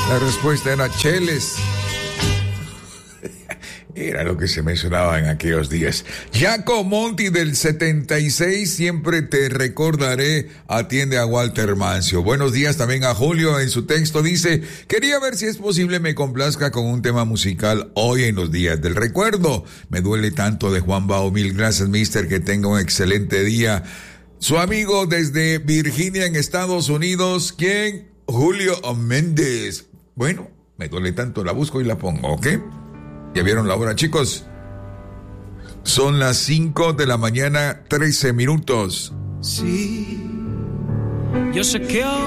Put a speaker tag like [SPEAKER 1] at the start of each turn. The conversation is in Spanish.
[SPEAKER 1] La respuesta era Cheles. Era lo que se mencionaba en aquellos días. Jaco Monti del 76, siempre te recordaré, atiende a Walter Mancio. Buenos días también a Julio, en su texto dice, quería ver si es posible me complazca con un tema musical hoy en los días del recuerdo. Me duele tanto de Juan Bao, mil gracias mister, que tenga un excelente día. Su amigo desde Virginia en Estados Unidos, ¿quién? Julio Méndez. Bueno, me duele tanto, la busco y la pongo, ¿ok? ¿Ya vieron la hora, chicos? Son las 5 de la mañana, 13 minutos.
[SPEAKER 2] Sí, yo sé que